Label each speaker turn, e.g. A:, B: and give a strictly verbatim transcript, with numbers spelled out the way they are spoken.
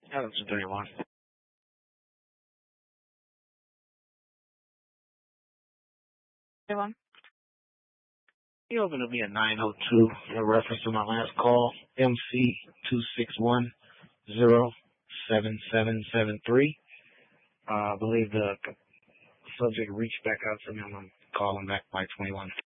A: Adams thirty-one.
B: Everyone.
A: You open to me at nine oh two in reference to my last call, M C two six one zero seven seven seven three. Uh, I believe the subject reached back out to me. I'm calling back by twenty-one.